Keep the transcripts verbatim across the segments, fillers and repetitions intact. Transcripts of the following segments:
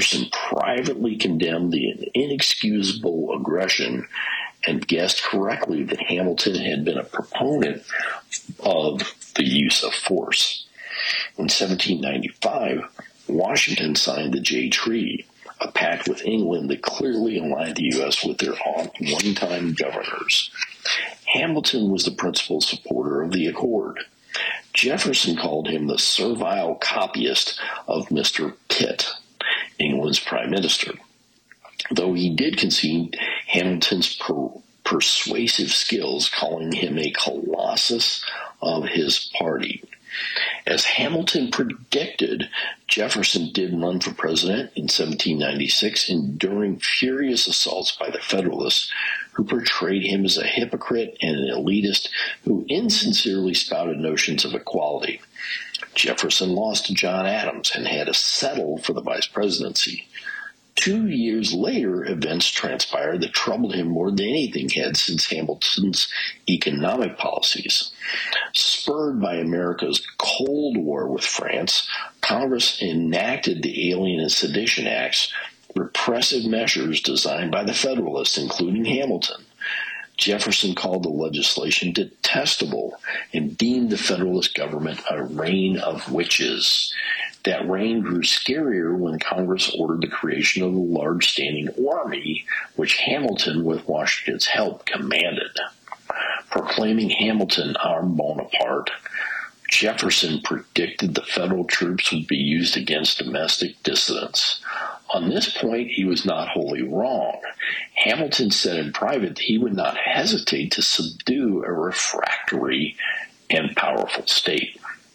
Jefferson privately condemned the inexcusable aggression and guessed correctly that Hamilton had been a proponent of the use of force. In seventeen ninety-five, Washington signed the Jay Treaty, a pact with England that clearly aligned the U S with their one-time governors. Hamilton was the principal supporter of the accord. Jefferson called him the servile copyist of Mister Pitt, England's prime minister, though he did concede Hamilton's per- persuasive skills, calling him a colossus of his party. As Hamilton predicted, Jefferson did run for president in seventeen ninety-six, enduring furious assaults by the Federalists, who portrayed him as a hypocrite and an elitist who insincerely spouted notions of equality. Jefferson lost to John Adams and had to settle for the vice presidency. Two years later, events transpired that troubled him more than anything had since Hamilton's economic policies. Spurred by America's Cold War with France, Congress enacted the Alien and Sedition Acts, repressive measures designed by the Federalists, including Hamilton. Jefferson called the legislation detestable and deemed the Federalist government a reign of witches. That reign grew scarier when Congress ordered the creation of a large standing army, which Hamilton, with Washington's help, commanded. Proclaiming Hamilton our Bonaparte, Jefferson predicted the federal troops would be used against domestic dissidents. On this point, he was not wholly wrong. Hamilton said in private that he would not hesitate to subdue a refractory and powerful state.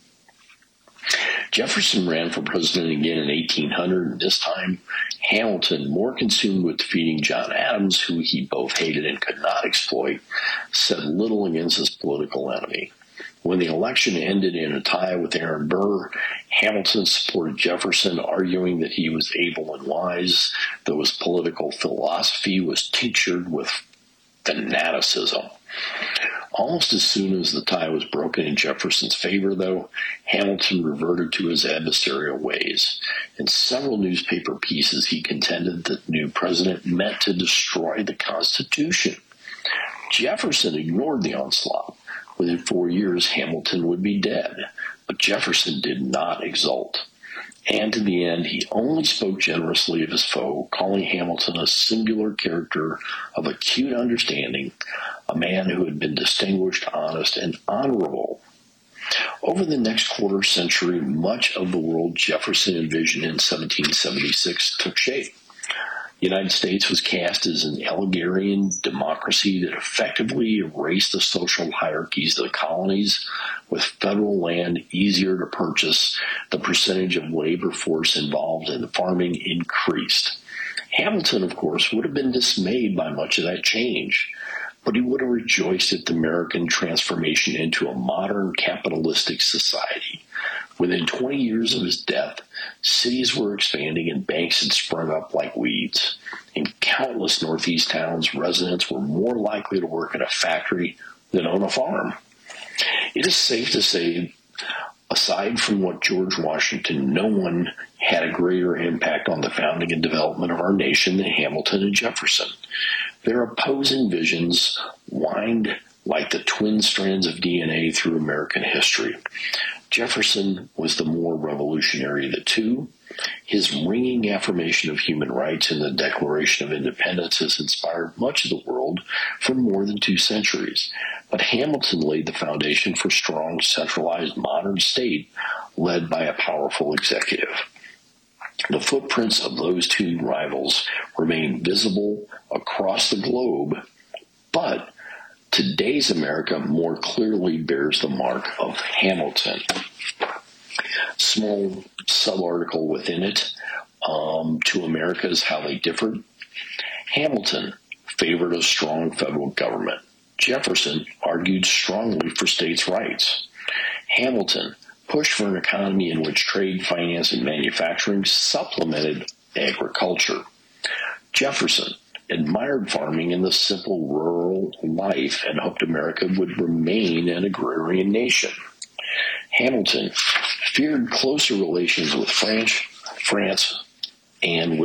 Jefferson ran for president again in eighteen hundred, and this time Hamilton, more consumed with defeating John Adams, who he both hated and could not exploit, said little against his political enemy. When the election ended in a tie with Aaron Burr, Hamilton supported Jefferson, arguing that he was able and wise, though his political philosophy was tinctured with fanaticism. Almost as soon as the tie was broken in Jefferson's favor, though, Hamilton reverted to his adversarial ways. In several newspaper pieces, he contended that the new president meant to destroy the Constitution. Jefferson ignored the onslaught. Within four years, Hamilton would be dead, but Jefferson did not exult. And to the end, he only spoke generously of his foe, calling Hamilton a singular character of acute understanding, a man who had been distinguished, honest, and honorable. Over the next quarter century, much of the world Jefferson envisioned in seventeen seventy-six took shape. The United States was cast as an egalitarian democracy that effectively erased the social hierarchies of the colonies. With federal land easier to purchase, the percentage of labor force involved in farming increased. Hamilton, of course, would have been dismayed by much of that change, but he would have rejoiced at the American transformation into a modern capitalistic society. Within twenty years of his death, cities were expanding and banks had sprung up like weeds. In countless Northeast towns, residents were more likely to work at a factory than on a farm. It is safe to say, aside from what George Washington, no one had a greater impact on the founding and development of our nation than Hamilton and Jefferson. Their opposing visions wind like the twin strands of D N A through American history. Jefferson was the more revolutionary of the two. His ringing affirmation of human rights in the Declaration of Independence has inspired much of the world for more than two centuries. But Hamilton laid the foundation for a strong, centralized, modern state led by a powerful executive. The footprints of those two rivals remain visible across the globe, but today's America more clearly bears the mark of Hamilton. Small sub-article within it, um, to America is how they differed. Hamilton favored a strong federal government. Jefferson argued strongly for states' rights. Hamilton pushed for an economy in which trade, finance, and manufacturing supplemented agriculture. Jefferson admired farming and the simple rural life and hoped America would remain an agrarian nation. Hamilton feared closer relations with French, France and